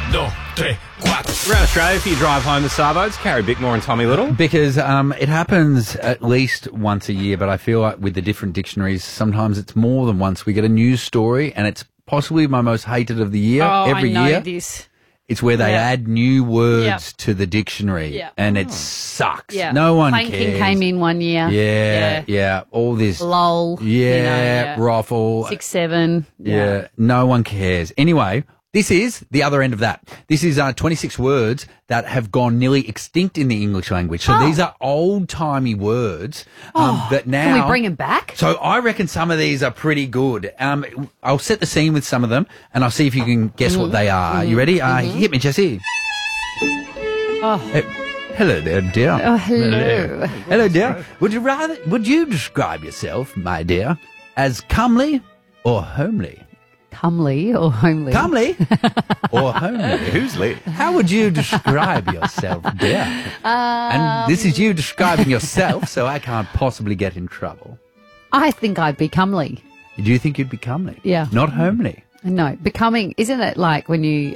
dos, tres, cuatro. Around Australia, if you drive home the Sarbos, Carrie Bickmore and Tommy Little. Because it happens at least once a year, but I feel like with the different dictionaries, sometimes it's more than once. We get a news story, and it's possibly my most hated of the year. Every year. This. It's where they add new words Yep. to the dictionary, Yep. and it sucks. Yeah. No one Planking cares. came in one year. Yeah. All this. Lol. Raffle. 6, 7. Yeah, no one cares. Anyway, this is the other end of that. This is 26 words that have gone nearly extinct in the English language. So these are old-timey words that now... Can we bring them back? So I reckon some of these are pretty good. I'll set the scene with some of them, and I'll see if you can guess what they are. You ready? Hit me, Jessie. Hello there, dear. Oh, hello. Hello, dear. Would you describe yourself, my dear, as comely or homely? Comely or homely? Comely or homely? Who's Lee? How would you describe yourself, dear? And this is you describing yourself, so I can't possibly get in trouble. I think I'd be comely. Do you think you'd be comely? Yeah. Not homely? No, becoming, isn't it like when you,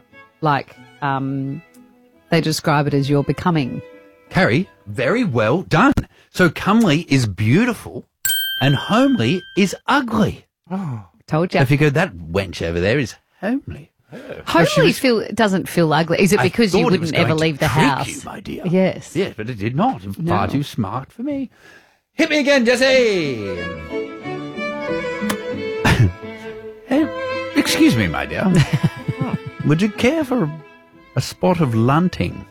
they describe it as you're becoming? Carrie, very well done. So comely is beautiful and homely is ugly. Told you. I figured that wench over there is homely. Homely doesn't feel ugly. Is it because I you thought it was wouldn't ever going to leave the trick house? you, my dear. Yes. Yes, but it did not. No. Far too smart for me. Hit me again, Jesse. Hey, excuse me, my dear. Would you care for a spot of lunting?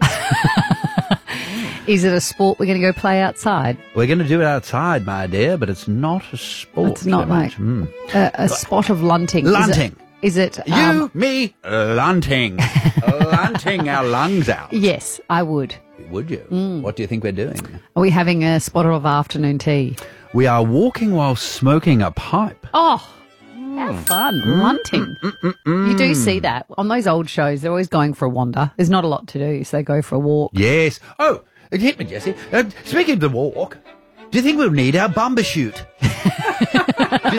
Is it a sport we're going to go play outside? We're going to do it outside, my dear, but it's not a sport. It's not so much. like a spot of lunting. Lunting. Is it? Me, lunting. Lunting our lungs out. Yes, I would. Would you? What do you think we're doing? Are we having a spot of afternoon tea? We are walking while smoking a pipe. Oh, how fun. Lunting. You do see that. On those old shows, they're always going for a wander. There's not a lot to do, so they go for a walk. Yes. Oh, hit me, Jesse. Speaking of the walk, do you think we'll need our bumper shoot? Do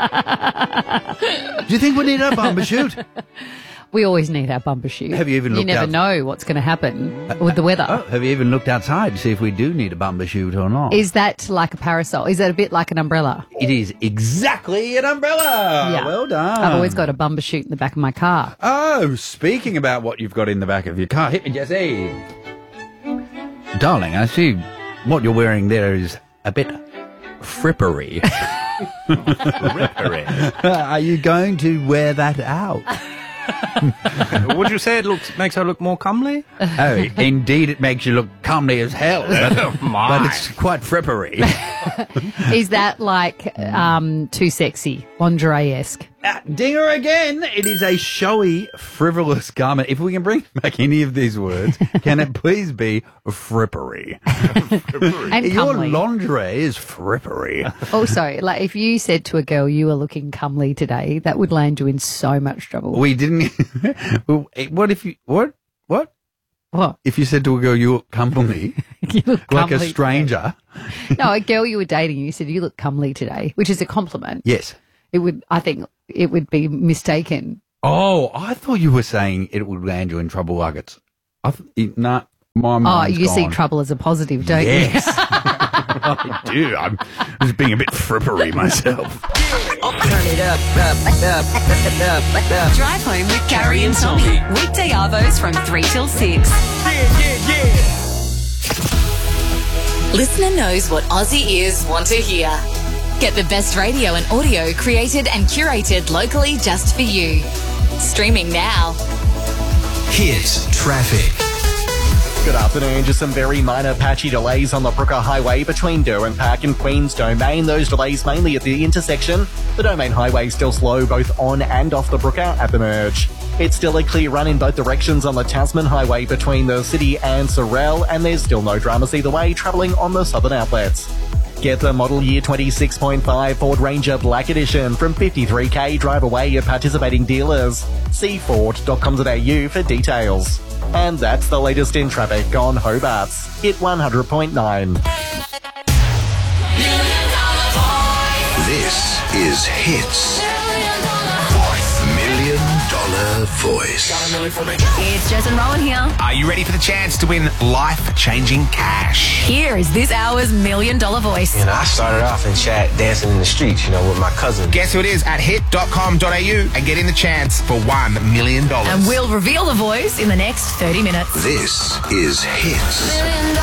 you think we'll need our bumper shoot? We always need our bumper shoot. Have you even looked You never out- know what's going to happen with the weather. Oh, have you even looked outside to see if we do need a bumper shoot or not? Is that like a parasol? Is that a bit like an umbrella? It is exactly an umbrella. Yeah. Well done. I've always got a bumper shoot in the back of my car. Oh, speaking about what you've got in the back of your car, hit me, Jesse. Darling, I see what you're wearing there is a bit frippery. Are you going to wear that out? Would you say it makes her look more comely? Oh, indeed, it makes you look comely as hell. But it's quite frippery. Is that like too sexy, lingerie-esque? Dinger again. It is a showy, frivolous garment. If we can bring back any of these words, can it please be frippery? And Your comely. lingerie is frippery. Also, like if you said to a girl you were looking comely today, that would land you in so much trouble. We didn't. What if you? What? What? If you said to a girl, "You look comely," You look like a comely stranger? today. No, a girl you were dating, you said you look comely today, which is a compliment. Yes. I think it would be mistaken. Oh, I thought you were saying it would land you in trouble. Like it's. My Oh, mind's you see gone. trouble as a positive, don't Yes. I do. I'm just being a bit frippery myself. Turn it up. Drive home with Carrie and Tommy. Weekday Arvos from 3 till 6. Listener knows what Aussie ears want to hear. Get the best radio and audio created and curated locally just for you. Streaming now. Hit traffic. Good afternoon. Just some very minor patchy delays on the Brooker Highway between Derwent Park and Queen's Domain. Those delays mainly at the intersection. The Domain Highway still slow both on and off the Brooker at the merge. It's still a clear run in both directions on the Tasman Highway between the city and Sorell, and there's still no dramas either way travelling on the southern outlets. Get the model year 26.5 Ford Ranger Black Edition from 53k drive away at participating dealers. See Ford.com.au for details. And that's the latest in traffic on Hobart's Hit 100.9. This is Hits. $1 million voice. It's Jess and Rowan here. Are you ready for the chance to win life-changing cash? Here is this hour's $1 Million voice. You know, I started off in chat dancing in the streets, with my cousin. Guess who it is at hit.com.au and get in the chance for $1 million. And we'll reveal the voice in the next 30 minutes. This is Hits.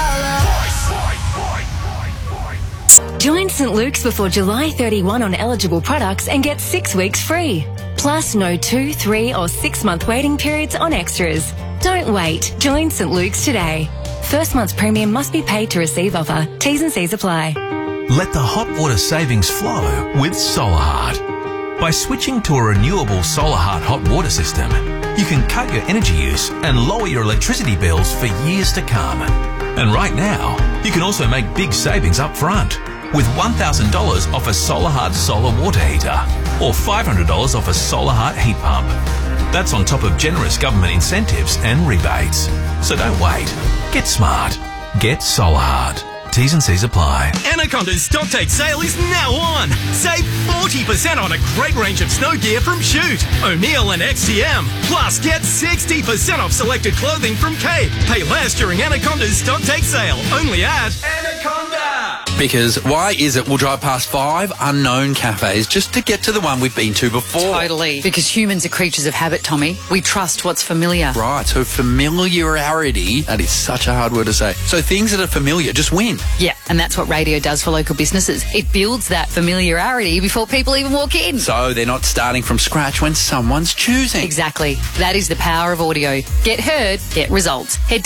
Join St. Luke's before July 31 on eligible products and get 6 weeks free. Plus no 2, 3 or 6 month waiting periods on extras. Don't wait. Join St. Luke's today. First month's premium must be paid to receive offer. T's and C's apply. Let the hot water savings flow with SolarHeart. By switching to a renewable SolarHeart hot water system, you can cut your energy use and lower your electricity bills for years to come. And right now, you can also make big savings up front with $1,000 off a SolarHeart solar water heater or $500 off a SolarHeart heat pump. That's on top of generous government incentives and rebates. So don't wait. Get smart. Get SolarHeart. T's and C's apply. Anaconda's Stocktake sale is now on. Save 40% on a great range of snow gear from Shoot, O'Neill and XTM. Plus, get 60% off selected clothing from Cape. Pay less during Anaconda's Stocktake sale. Only at Anaconda. Because why is it we'll drive past 5 unknown cafes just to get to the one we've been to before? Totally. Because humans are creatures of habit, Tommy. We trust what's familiar. Right, so familiarity, that is such a hard word to say. So things that are familiar just win. Yeah, and that's what radio does for local businesses. It builds that familiarity before people even walk in. So they're not starting from scratch when someone's choosing. Exactly. That is the power of audio. Get heard, get results. Head to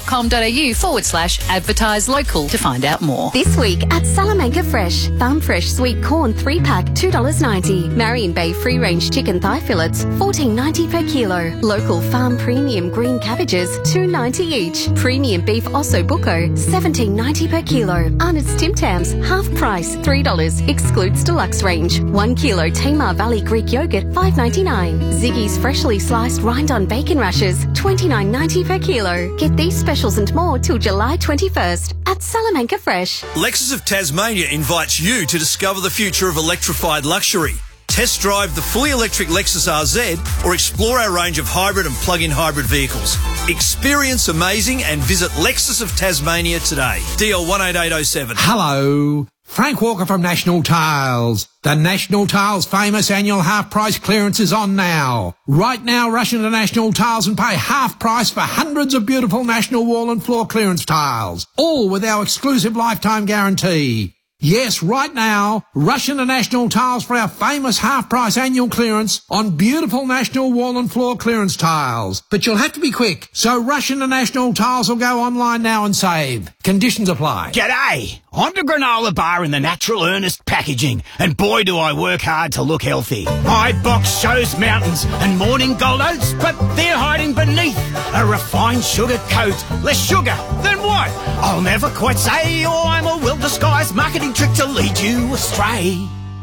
hit.com.au/advertise local to find out more. This week at Salamanca Fresh, Farm Fresh sweet corn 3-pack $2.90. Marion Bay free range chicken thigh fillets $14.90 per kilo. Local farm premium green cabbages $2.90 each. Premium beef Osso Bucco $17.90 per kilo. Arnott's Tim Tams half price $3. Excludes deluxe range. 1 kilo Tamar Valley Greek yogurt $5.99. Ziggy's freshly sliced rind-on bacon rashers $29.90 per kilo. Get these specials and more till July 21st at Salamanca Fresh. Lexus of Tasmania invites you to discover the future of electrified luxury. Test drive the fully electric Lexus RZ or explore our range of hybrid and plug-in hybrid vehicles. Experience amazing and visit Lexus of Tasmania today. DL 18807. Hello. Frank Walker from National Tiles. The National Tiles famous annual half price clearance is on now. Right now, rush into National Tiles and pay half price for hundreds of beautiful National wall and floor clearance tiles. All with our exclusive lifetime guarantee. Yes, right now, rush into National Tiles for our famous half-price annual clearance on beautiful National wall and floor clearance tiles. But you'll have to be quick, so rush into National Tiles or go online now and save. Conditions apply. G'day! I'm the granola bar in the Natural Earnest packaging, and boy do I work hard to look healthy. My box shows mountains and morning gold oats, but they're hiding beneath a refined sugar coat. Less sugar, then what? I'll never quite say, or I'm a well-disguised marketing trick to lead you astray.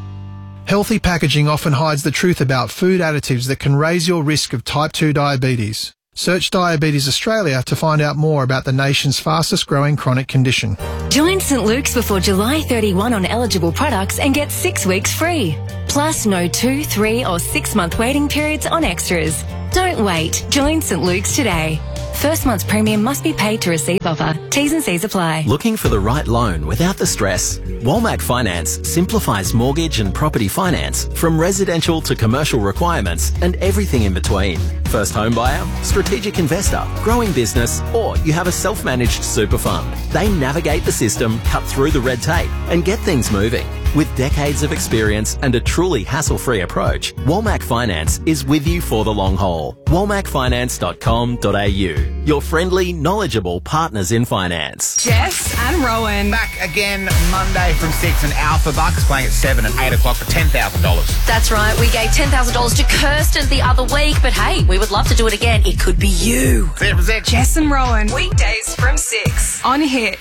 Healthy packaging often hides the truth about food additives that can raise your risk of type 2 diabetes. Search Diabetes Australia to find out more about the nation's fastest growing chronic condition. Join St. Luke's before July 31 on eligible products and get 6 weeks free. Plus no 2, 3 or 6 month waiting periods on extras. Don't wait. Join St. Luke's today. First month's premium must be paid to receive offer. T's and C's apply. Looking for the right loan without the stress? Walmac Finance simplifies mortgage and property finance from residential to commercial requirements and everything in between. First home buyer, strategic investor, growing business, or you have a self-managed super fund. They navigate the system, cut through the red tape, and get things moving. With decades of experience and a truly hassle-free approach, Walmac Finance is with you for the long haul. walmacfinance.com.au. Your friendly, knowledgeable partners in finance. Jess and Rowan. Back again Monday from 6 and Alpha Bucks playing at 7 and 8 o'clock for $10,000. That's right. We gave $10,000 to Kirsten the other week, but hey, we would love to do it again. It could be you. Jess and Rowan. Weekdays from 6 on Hit.